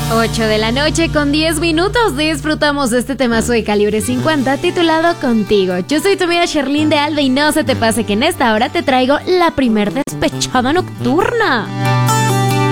8 de la noche con 10 minutos. Disfrutamos de este temazo de Calibre 50 titulado Contigo. Yo soy tu amiga Sherlyn de Alba y no se te pase que en esta hora te traigo la primer despechada nocturna.